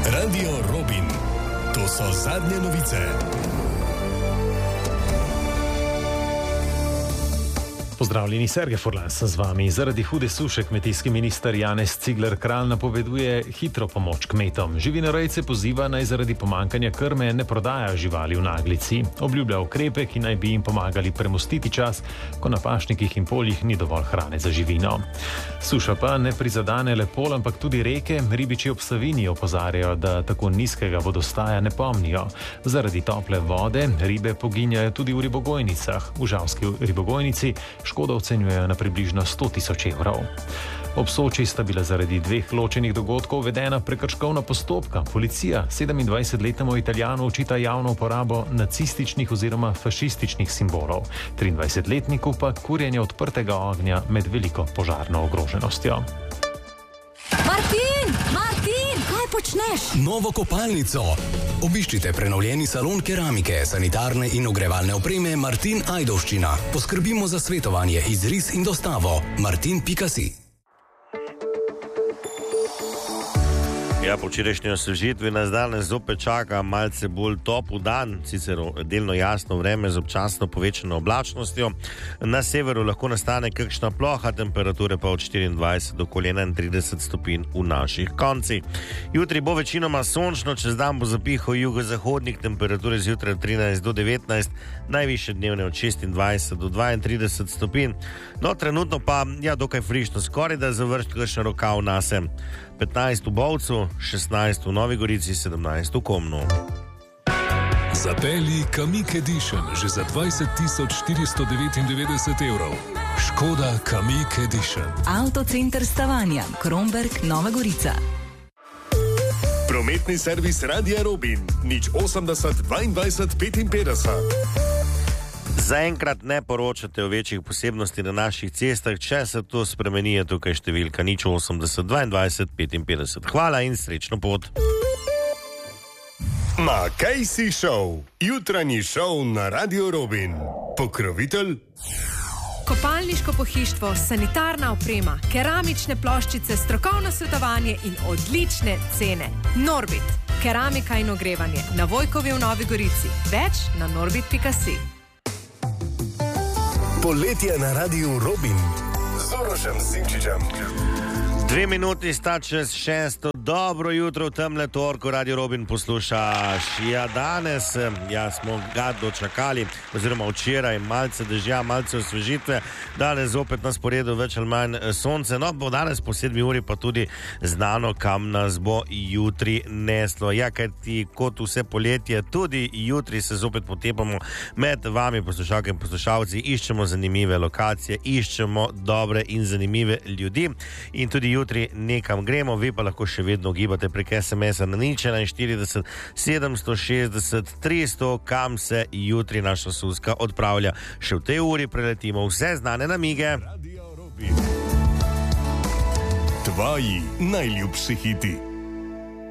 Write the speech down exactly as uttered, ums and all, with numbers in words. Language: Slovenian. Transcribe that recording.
Radio Robin. To so zadnje novice. Pozdravljeni, Sergej Furlan sem z vami. Zaradi hude suše kmetijski minister Janez Cigler Kralj napoveduje hitro pomoč kmetom. Živinorejce poziva naj zaradi pomankanja krme ne prodaja živali v naglici. Obljublja ukrepe, ki naj bi jim pomagali premostiti čas, ko na pašnikih in poljih ni dovolj hrane za živino. Suša pa ne prizadane le pol, ampak tudi reke. Ribiči ob Savinji opozarjajo, da tako nizkega vodostaja ne pomnijo. Zaradi tople vode ribe poginjajo tudi v ribogojnicah. V žalski ribogojnici škodo ocenjujejo na približno sto tisoč evrov. Ob Soči sta bila zaradi dveh ločenih dogodkov uvedena prekrškovna postopka. Policija sedemindvajsetletnemu Italijanu očita javno uporabo nacističnih oziroma fašističnih simbolov. triindvajsetletniku pa kurjenje odprtega ognja med veliko požarno ogroženostjo. Martin! Martin! Kaj počneš? Novo kopalnico. Obiščite prenovljeni salon keramike, sanitarne in ogrevalne opreme Martin Ajdovščina. Poskrbimo za svetovanje, izris in dostavo. martin pika si. Ja, po včerajšnji osvežitvi nas danes zopet čaka malce bolj topel dan, sicer delno jasno vreme z občasno povečano oblačnostjo. Na severu lahko nastane kakšna ploha, temperature pa od štiriindvajset do okoli enaintrideset stopinj v naših koncih. Jutri bo večinoma sončno, čez dan bo zapihal jugozahodnik, temperature zjutraj od trinajst do devetnajst, najvišje dnevne od šestindvajset do dvaintrideset stopinj. No, trenutno pa, ja, dokaj frišno, skoraj da završiti kakšen rokav nase. petnajst v Bovcu, šestnajst v Novi Gorici, sedemnajst v Komnu. Zapelji Kamiq Edition že za dvajset tisoč štiristo devetindevetdeset evrov. Škoda Kamiq Edition. Avtocenter Stavanja, Kromberk, Nova Gorica. Prometni servis Radia Robin. nič osemdeset dvaindvajset petinpetdeset. Zaenkrat ne poročate o večjih posebnosti na naših cestah, če se to spremeni, je tukaj številka nič osemdeset dvaindvajset petinpetdeset. Hvala in srečno pot. Ma kaj si šov? Jutranji šov na Radio Robin. Pokrovitelj? Kopalniško pohištvo, sanitarna oprema, keramične ploščice, strokovno svetovanje in odlične cene. Norbit, keramika in ogrevanje na Vojkovi v Novi Gorici. Več na norbit pika si. Poletje na Radiu Robin z Urošem Simčičem. Dve minuti sta čez šesto. Dobro jutro v temle torku, Radio Robin poslušaš. Ja, danes, ja, smo ga dočakali, oziroma včeraj malce dežja, malce osvežitve. Danes zopet na sporedu več ali manj sonce. No, bo danes po sedmi uri pa tudi znano, kam nas bo jutri neslo. Ja, kajti kot vse poletje, tudi jutri se zopet potepamo med vami, poslušalke in poslušalci. Iščemo zanimive lokacije, iščemo dobre in zanimive ljudi. In tudi jutri nekam gremo, vi pa lahko še vedno gibate prek es em es-a na nič enainštirideset sedemsto šestdeset tristo, kam se jutri naša Suska odpravlja. Še v tej uri preletimo vse znane namige. Radio Robin. Tvoji najljubši hiti.